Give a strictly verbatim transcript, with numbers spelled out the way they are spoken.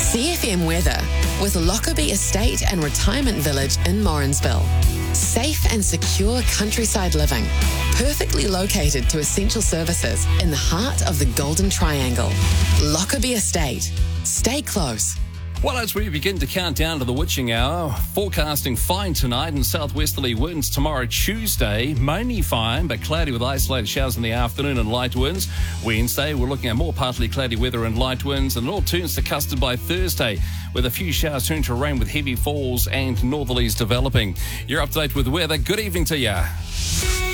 C F M weather with Lockerbie Estate and Retirement Village in Morrinsville. Safe and secure countryside living, perfectly located to essential services in the heart of the Golden Triangle. Lockerbie Estate. Stay close. Well, as we begin to count down to the witching hour, forecasting fine tonight and southwesterly winds tomorrow Tuesday. Mainly fine, but cloudy with isolated showers in the afternoon and light winds. Wednesday, we're looking at more partly cloudy weather and light winds, and it all turns to custard by Thursday, with a few showers turn to rain with heavy falls and northerlies developing. You're up to date with weather. Good evening to you.